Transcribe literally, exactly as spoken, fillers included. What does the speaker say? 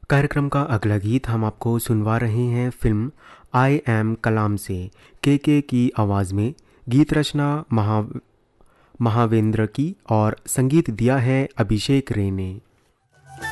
कार्यक्रम का अगला गीत हम आपको सुनवा रहे हैं फिल्म आई एम कलाम से। के के की आवाज़ में गीत रचना महा महावेंद्र की और संगीत दिया है अभिषेक रे ने।